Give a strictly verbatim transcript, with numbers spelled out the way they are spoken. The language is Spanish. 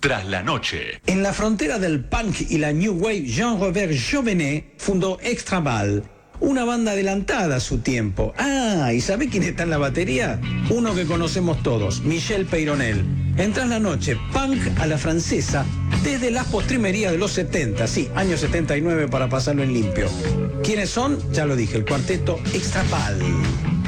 Tras la noche. En la frontera del punk y la new wave, Jean-Robert Jovenet fundó Extraval, una banda adelantada a su tiempo. Ah, ¿y sabe quién está en la batería? Uno que conocemos todos, Michel Peyronel. En Tras la noche, punk a la francesa, desde las postrimerías de los setenta, sí, año setenta y nueve para pasarlo en limpio. ¿Quiénes son? Ya lo dije, el cuarteto Extraval.